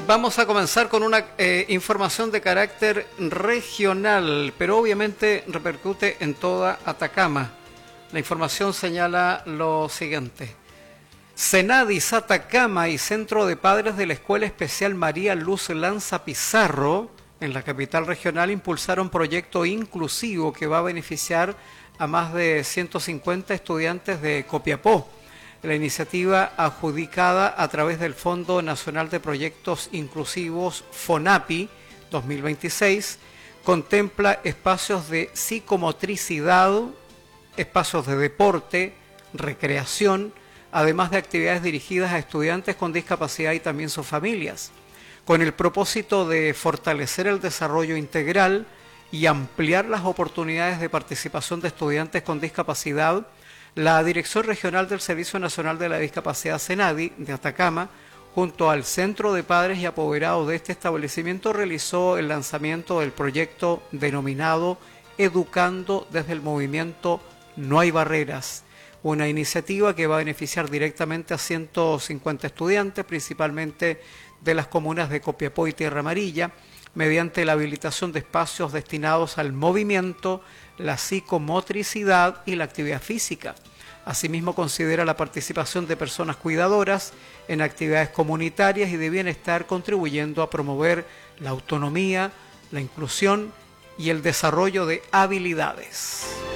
Vamos a comenzar con una información de carácter regional, pero obviamente repercute en toda Atacama. La información señala lo siguiente. Senadis Atacama y Centro de Padres de la Escuela Especial María Luz Lanza Pizarro, en la capital regional, impulsaron un proyecto inclusivo que va a beneficiar a más de 150 estudiantes de Copiapó. La iniciativa, adjudicada a través del Fondo Nacional de Proyectos Inclusivos FONAPI 2026, contempla espacios de psicomotricidad, espacios de deporte, recreación, además de actividades dirigidas a estudiantes con discapacidad y también sus familias, con el propósito de fortalecer el desarrollo integral y ampliar las oportunidades de participación de estudiantes con discapacidad. La Dirección Regional del Servicio Nacional de la Discapacidad SENADI de Atacama, junto al Centro de Padres y Apoderados de este establecimiento, realizó el lanzamiento del proyecto denominado Educando desde el Movimiento No hay Barreras, una iniciativa que va a beneficiar directamente a 150 estudiantes, principalmente de las comunas de Copiapó y Tierra Amarilla, mediante la habilitación de espacios destinados al movimiento, la psicomotricidad y la actividad física. Asimismo, considera la participación de personas cuidadoras en actividades comunitarias y de bienestar, contribuyendo a promover la autonomía, la inclusión y el desarrollo de habilidades.